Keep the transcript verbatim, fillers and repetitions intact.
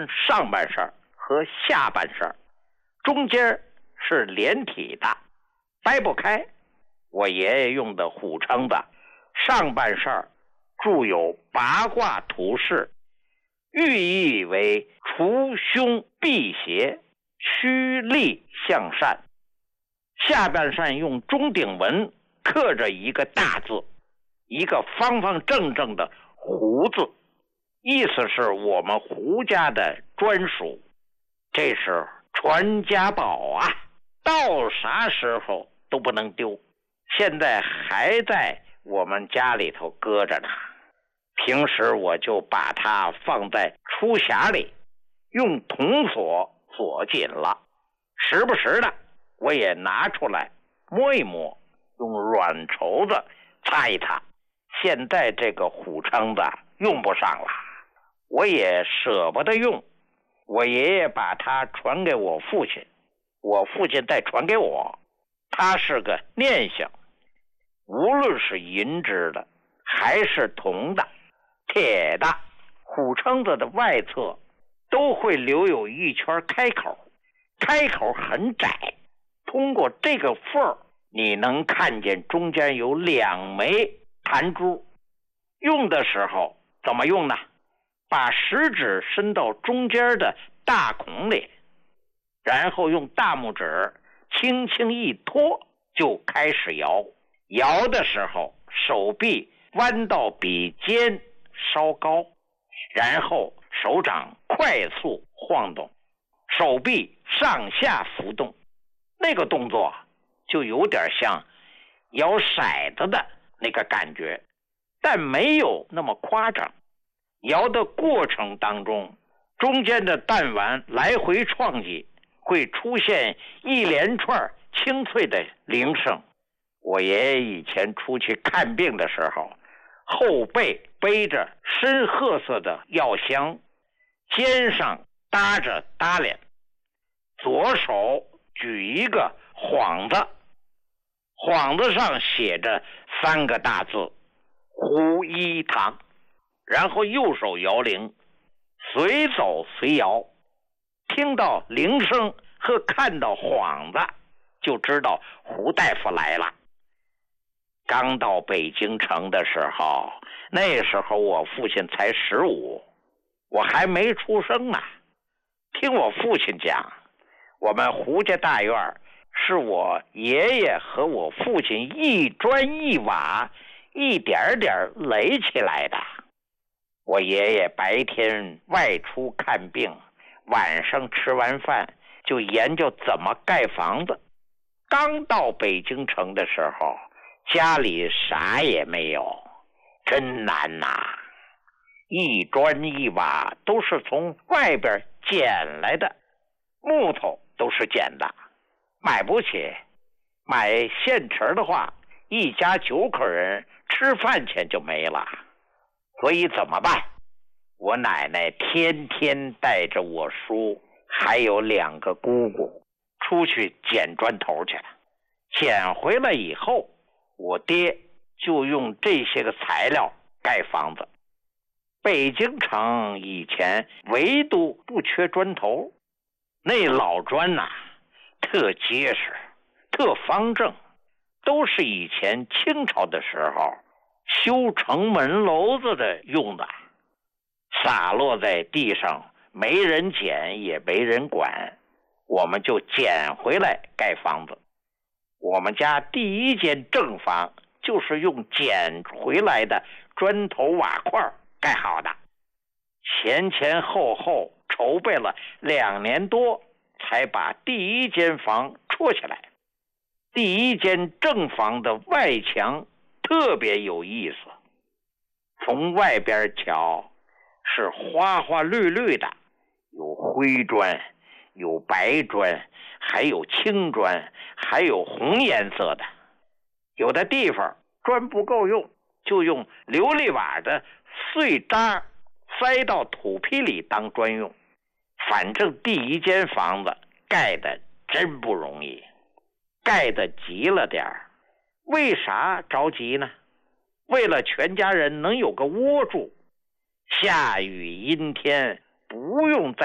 上半身和下半身，中间是连体的，掰不开。我爷爷用的虎撑子上半身注有八卦图示，寓意为除凶辟邪，趋利向善。下半身用钟鼎文刻着一个大字，一个方方正正的胡字，意思是我们胡家的专属，这是传家宝啊，到啥时候都不能丢。现在还在我们家里头搁着呢，平时我就把它放在书匣里，用铜锁锁紧了，时不时的我也拿出来摸一摸，用软绸子擦一擦。现在这个虎撑子用不上了，我也舍不得用。我爷爷把它传给我父亲，我父亲再传给我，它是个念想。无论是银制的还是铜的、铁的，虎撑子的外侧都会留有一圈开口，开口很窄，通过这个缝儿，你能看见中间有两枚弹珠。用的时候怎么用呢？把食指伸到中间的大孔里，然后用大拇指轻轻一托，就开始摇。摇的时候手臂弯到比肩稍高，然后手掌快速晃动，手臂上下浮动，那个动作就有点像摇骰子的那个感觉，但没有那么夸张。摇的过程当中，中间的弹丸来回撞击，会出现一连串清脆的铃声。我爷爷以前出去看病的时候，后背背着深褐色的药箱，肩上搭着搭脸，左手举一个幌子，幌子上写着三个大字胡一堂，然后右手摇铃，随走随摇，听到铃声和看到幌子就知道胡大夫来了。刚到北京城的时候，那时候我父亲才十五，我还没出生呢。听我父亲讲，我们胡家大院是我爷爷和我父亲一砖一瓦一点点垒起来的。我爷爷白天外出看病，晚上吃完饭就研究怎么盖房子。刚到北京城的时候，家里啥也没有，真难呐！一砖一瓦都是从外边捡来的，木头都是捡的，买不起。买现成的话，一家九口人吃饭钱就没了。所以怎么办？我奶奶天天带着我叔还有两个姑姑出去捡砖头去了。捡回来以后，我爹就用这些个材料盖房子。北京城以前唯独不缺砖头，那老砖呐、啊，特结实，特方正，都是以前清朝的时候修城门楼子的用的，洒落在地上，没人捡也没人管，我们就捡回来盖房子。我们家第一间正房就是用捡回来的砖头瓦块盖好的，前前后后筹备了两年多，才把第一间房戳起来。第一间正房的外墙特别有意思，从外边瞧是花花绿绿的，有灰砖，有白砖，还有青砖，还有红颜色的。有的地方砖不够用，就用琉璃瓦的碎渣塞到土坯里当砖用。反正第一间房子盖的真不容易，盖的急了点儿。为啥着急呢？为了全家人能有个窝住，下雨阴天不用再